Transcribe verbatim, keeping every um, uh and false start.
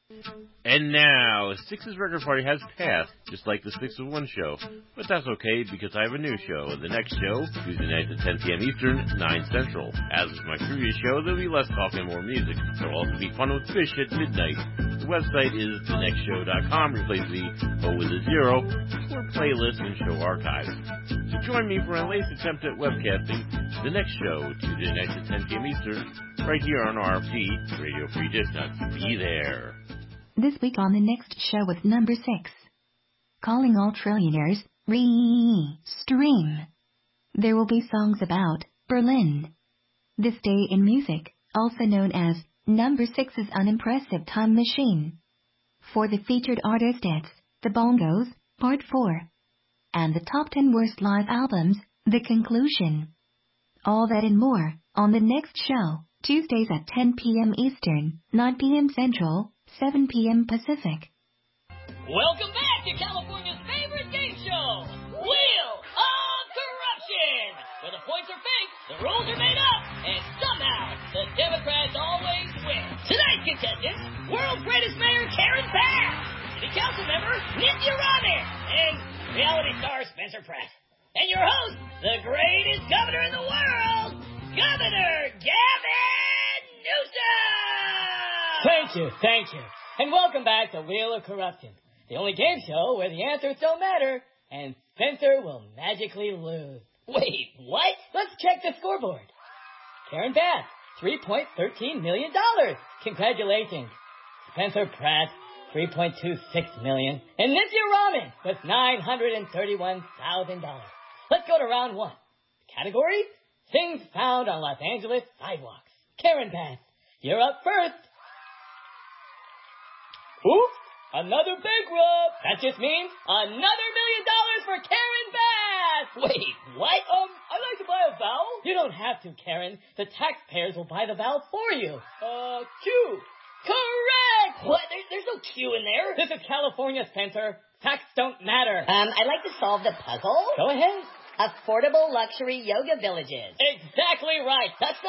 And now, Six's record party has passed, just like the Six of One show. But that's okay, because I have a new show. The next show, Tuesday nights at ten p.m. Eastern, nine Central. As with my previous show, there'll be less talk and more music. There'll also be Fun with Fish at midnight. The website is the next show dot com. Replace the O with a zero for playlists and show archives. So join me for my latest attempt at webcasting The Next Show, Tuesday nights at ten p.m. Eastern, right here on R F T, Radio Free Distance. Be there. This week on The Next Show with number six. Calling all trillionaires, re-stream. There will be songs about Berlin. This day in music, also known as number six's unimpressive time machine. For the featured artist, it's The Bongos, Part four. And the top ten worst live albums, The Conclusion. All that and more on The Next Show, Tuesdays at ten p.m. Eastern, nine p.m. Central, seven p.m. Pacific. Welcome back to California's favorite game show, Wheel of Corruption, where the points are fake, the rules are made up, and somehow the Democrats always win. Tonight's contestants, world's greatest mayor Karen Bass, city council member Nithya Raman, and reality star Spencer Pratt. And your host, the greatest governor in the world, Governor Gavin Newsom! Thank you, thank you. And welcome back to Wheel of Corruption, the only game show where the answers don't matter, and Spencer will magically lose. Wait, what? Let's check the scoreboard. Karen Bass, three point one three million dollars. Congratulations. Spencer Pratt, three point two six million dollars. And Nithya Raman with nine hundred thirty-one thousand dollars. Let's go to round one. Category, things found on Los Angeles sidewalks. Karen Bass, you're up first. Oops, another bankrupt. That just means another million dollars for Karen Bass. Wait, what? Um, I'd like to buy a vowel. You don't have to, Karen. The taxpayers will buy the vowel for you. Uh, Q. Correct! What? There, there's no Q in there. This is California, Spencer. Facts don't matter. Um, I'd like to solve the puzzle. Go ahead. Affordable luxury yoga villages. Exactly right. That's